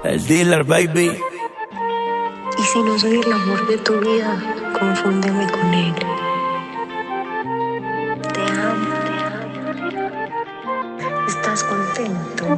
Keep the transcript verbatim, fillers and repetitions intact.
El dealer, baby. Y si no soy el amor de tu vida, confúndeme con él. Te amo, te amo. ¿Estás contento?